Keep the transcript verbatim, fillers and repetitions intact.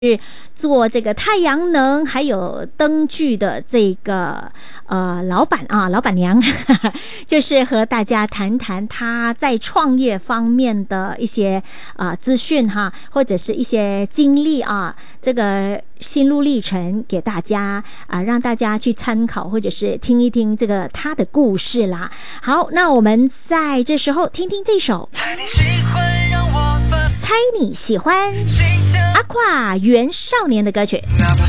做这个太阳能还有灯具的这个呃老板啊，老板娘呵呵，就是和大家谈谈他在创业方面的一些呃资讯哈，或者是一些经历啊，这个心路历程给大家啊，让大家去参考或者是听一听这个他的故事啦。好，那我们在这时候听听这首猜你喜欢让我猜你喜欢阿垮原少年的歌曲。